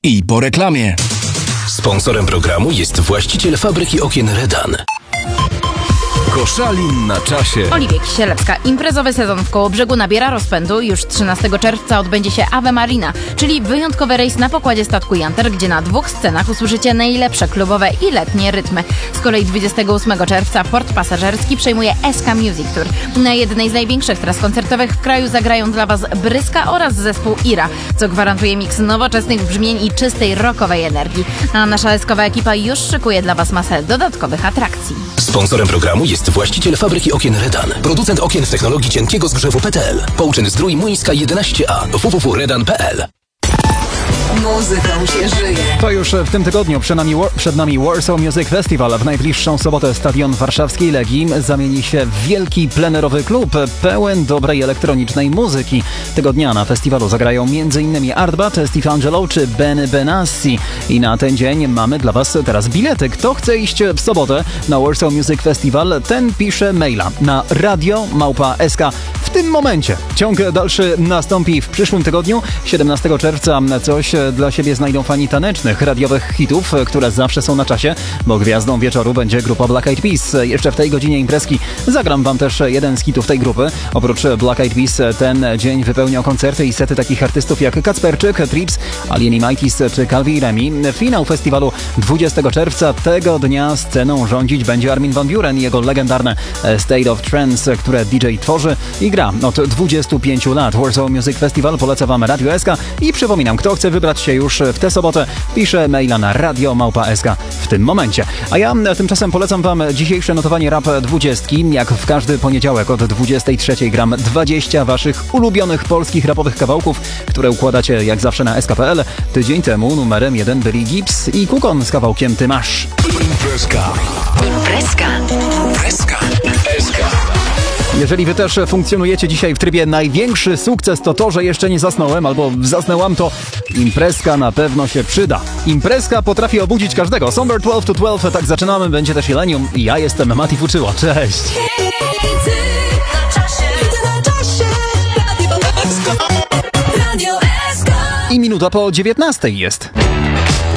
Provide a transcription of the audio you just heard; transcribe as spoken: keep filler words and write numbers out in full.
I po reklamie. Sponsorem programu jest właściciel fabryki okien Redan. Koszalin na czasie. Oliwia Kisielewska. Imprezowy sezon w Kołobrzegu nabiera rozpędu. Już trzynastego czerwca odbędzie się Ave Marina, czyli wyjątkowy rejs na pokładzie statku Janter, gdzie na dwóch scenach usłyszycie najlepsze klubowe i letnie rytmy. Z kolei dwudziestego ósmego czerwca port pasażerski przejmuje S K Music Tour. Na jednej z największych tras koncertowych w kraju zagrają dla Was Bryska oraz zespół Ira, co gwarantuje miks nowoczesnych brzmień i czystej rockowej energii. A nasza eskowa ekipa już szykuje dla Was masę dodatkowych atrakcji. Sponsorem programu jest właściciel fabryki okien Redan. Producent okien w technologii cienkiego zgrzewu P T L. Pouczyn Zdrój Muńska jedenaście A. w w w kropka redan kropka p l. Muzyką się żyje. To już w tym tygodniu przed nami, przed nami Warsaw Music Festival. W najbliższą sobotę stadion warszawskiej Legii zamieni się w wielki plenerowy klub pełen dobrej elektronicznej muzyki. Tego dnia na festiwalu zagrają m.in. Artbat, Steve Angelo czy Ben Benassi. I na ten dzień mamy dla Was teraz bilety. Kto chce iść w sobotę na Warsaw Music Festival, ten pisze maila na radio małpa s k. W tym momencie. Ciąg dalszy nastąpi w przyszłym tygodniu. siedemnastego czerwca coś dla siebie znajdą fani tanecznych, radiowych hitów, które zawsze są na czasie, bo gwiazdą wieczoru będzie grupa Black Eyed Peas. Jeszcze w tej godzinie imprezki zagram Wam też jeden z hitów tej grupy. Oprócz Black Eyed Peas ten dzień wypełnią koncerty i sety takich artystów jak Kacperczyk, Trips, Alieni Mighties czy Calvi Remi. Finał festiwalu dwudziestego czerwca. Tego dnia sceną rządzić będzie Armin van Buuren i jego legendarne State of Trance, które D J tworzy i gra od dwudziestu pięciu lat. Warsaw Music Festival poleca Wam Radio S K i przypominam, kto chce wybrać się już w tę sobotę, pisze maila na radio małpa s k w tym momencie. A ja tymczasem polecam Wam dzisiejsze notowanie Rap dwudziestki. Jak w każdy poniedziałek od dwudziestej trzeciej gram dwadzieścia Waszych ulubionych polskich rapowych kawałków, które układacie jak zawsze na S K kropka p l. Tydzień temu numerem jeden byli Gibbs i Kukon z kawałkiem Ty masz. Imprezka. Imprezka. Imprezka. S K. Jeżeli Wy też funkcjonujecie dzisiaj w trybie największy sukces to to, że jeszcze nie zasnąłem albo zasnęłam, to imprezka na pewno się przyda. Imprezka potrafi obudzić każdego. Summer dwanaście to dwanaście, tak zaczynamy. Będzie też Jelenium i ja jestem Mati Fuczyło. Cześć! I minuta po dziewiętnastej jest.